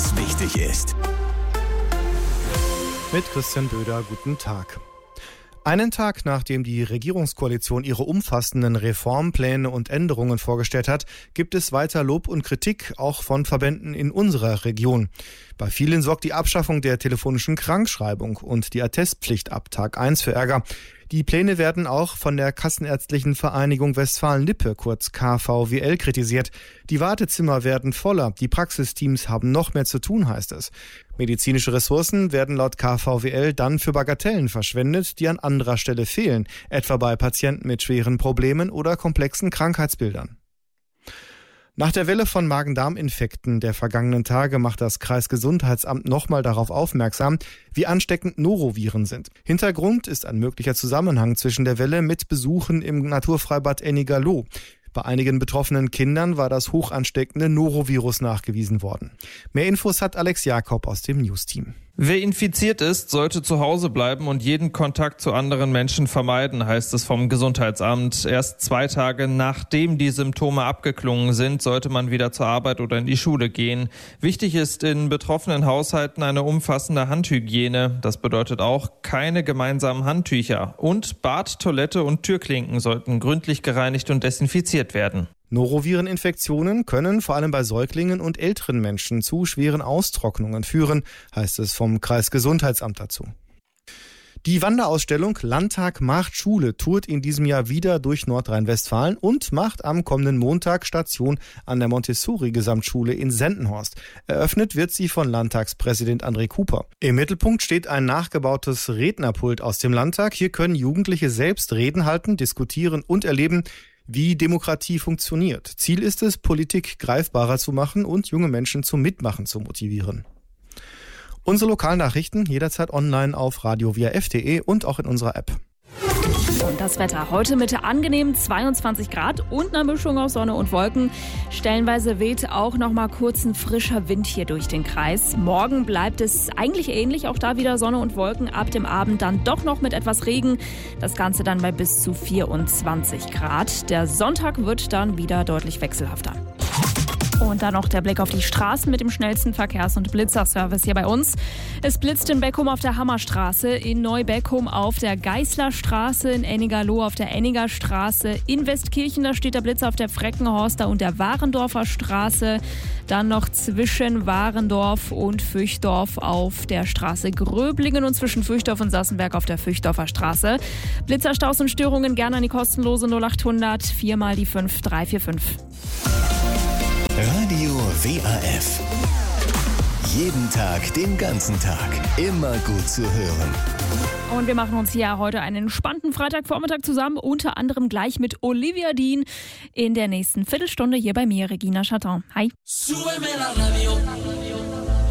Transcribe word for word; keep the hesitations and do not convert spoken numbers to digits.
was wichtig ist. Mit Christian Böder, guten Tag. Einen Tag nachdem die Regierungskoalition ihre umfassenden Reformpläne und Änderungen vorgestellt hat, gibt es weiter Lob und Kritik, auch von Verbänden in unserer Region. Bei vielen sorgt die Abschaffung der telefonischen Krankschreibung und die Attestpflicht ab Tag eins für Ärger. Die Pläne werden auch von der Kassenärztlichen Vereinigung Westfalen-Lippe, kurz K V W L, kritisiert. Die Wartezimmer werden voller, die Praxisteams haben noch mehr zu tun, heißt es. Medizinische Ressourcen werden laut K V W L dann für Bagatellen verschwendet, die an anderer Stelle fehlen, etwa bei Patienten mit schweren Problemen oder komplexen Krankheitsbildern. Nach der Welle von Magen-Darm-Infekten der vergangenen Tage macht das Kreisgesundheitsamt nochmal darauf aufmerksam, wie ansteckend Noroviren sind. Hintergrund ist ein möglicher Zusammenhang zwischen der Welle mit Besuchen im Naturfreibad Ennigerloh. Bei einigen betroffenen Kindern war das hochansteckende Norovirus nachgewiesen worden. Mehr Infos hat Alex Jakob aus dem News-Team. Wer infiziert ist, sollte zu Hause bleiben und jeden Kontakt zu anderen Menschen vermeiden, heißt es vom Gesundheitsamt. Erst zwei Tage nachdem die Symptome abgeklungen sind, sollte man wieder zur Arbeit oder in die Schule gehen. Wichtig ist in betroffenen Haushalten eine umfassende Handhygiene. Das bedeutet auch keine gemeinsamen Handtücher. Und Bad, Toilette und Türklinken sollten gründlich gereinigt und desinfiziert werden. Norovireninfektionen können vor allem bei Säuglingen und älteren Menschen zu schweren Austrocknungen führen, heißt es vom Kreisgesundheitsamt dazu. Die Wanderausstellung Landtag macht Schule tourt in diesem Jahr wieder durch Nordrhein-Westfalen und macht am kommenden Montag Station an der Montessori-Gesamtschule in Sendenhorst. Eröffnet wird sie von Landtagspräsident André Cooper. Im Mittelpunkt steht ein nachgebautes Rednerpult aus dem Landtag. Hier können Jugendliche selbst Reden halten, diskutieren und erleben, wie Demokratie funktioniert. Ziel ist es, Politik greifbarer zu machen und junge Menschen zum Mitmachen zu motivieren. Unsere Lokalnachrichten jederzeit online auf radio v r f punkt d e und auch in unserer App. Und das Wetter heute mit angenehmen zweiundzwanzig Grad und einer Mischung aus Sonne und Wolken. Stellenweise weht auch noch mal kurz ein frischer Wind hier durch den Kreis. Morgen bleibt es eigentlich ähnlich, auch da wieder Sonne und Wolken. Ab dem Abend dann doch noch mit etwas Regen. Das Ganze dann bei bis zu vierundzwanzig Grad. Der Sonntag wird dann wieder deutlich wechselhafter. Und dann noch der Blick auf die Straßen mit dem schnellsten Verkehrs- und Blitzerservice hier bei uns. Es blitzt in Beckum auf der Hammerstraße, in Neubeckum auf der Geißlerstraße, in Ennigerloh auf der Enniger Straße, in Westkirchen, da steht der Blitzer auf der Freckenhorster und der Warendorfer Straße. Dann noch zwischen Warendorf und Füchdorf auf der Straße Gröblingen und zwischen Füchdorf und Sassenberg auf der Füchdorfer Straße. Blitzerstaus und Störungen gerne an die kostenlose null acht hundert vier mal die fünf drei vier fünf. Radio W A F. Jeden Tag, den ganzen Tag. Immer gut zu hören. Und wir machen uns hier heute einen entspannten Freitagvormittag zusammen, unter anderem gleich mit Olivia Dean in der nächsten Viertelstunde hier bei mir, Regina Chatton. Hi.